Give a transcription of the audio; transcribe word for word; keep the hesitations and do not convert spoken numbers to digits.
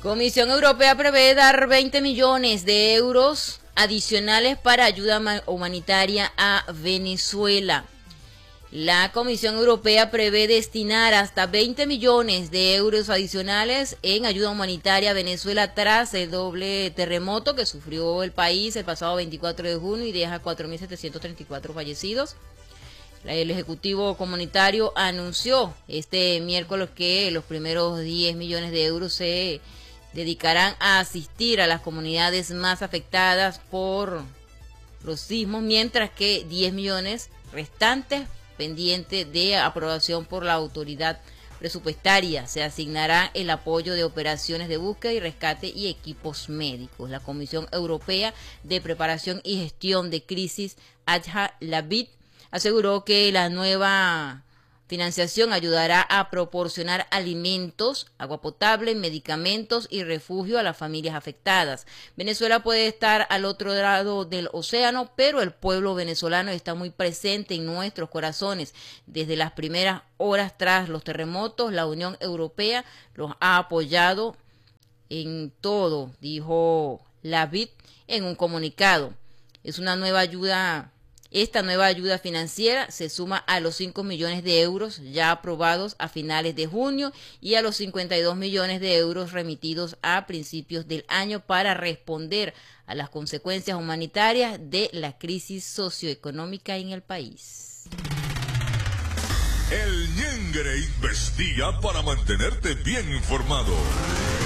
Comisión Europea prevé dar veinte millones de euros adicionales para ayuda humanitaria a Venezuela. La Comisión Europea prevé destinar hasta veinte millones de euros adicionales en ayuda humanitaria a Venezuela tras el doble terremoto que sufrió el país el pasado veinticuatro de junio y deja cuatro mil setecientos treinta y cuatro fallecidos. El Ejecutivo Comunitario anunció este miércoles que los primeros diez millones de euros se dedicarán a asistir a las comunidades más afectadas por los sismos, mientras que diez millones restantes pendientes de aprobación por la autoridad presupuestaria. Se asignará el apoyo de operaciones de búsqueda y rescate y equipos médicos. La Comisión Europea de Preparación y Gestión de Crisis, Adja Labid, aseguró que la nueva financiación ayudará a proporcionar alimentos, agua potable, medicamentos y refugio a las familias afectadas. Venezuela puede estar al otro lado del océano, pero el pueblo venezolano está muy presente en nuestros corazones. Desde las primeras horas tras los terremotos, la Unión Europea los ha apoyado en todo, dijo Labid en un comunicado. Es una nueva ayuda. Esta nueva ayuda financiera se suma a los cinco millones de euros ya aprobados a finales de junio y a los cincuenta y dos millones de euros remitidos a principios del año para responder a las consecuencias humanitarias de la crisis socioeconómica en el país. El Ñengre investiga para mantenerte bien informado.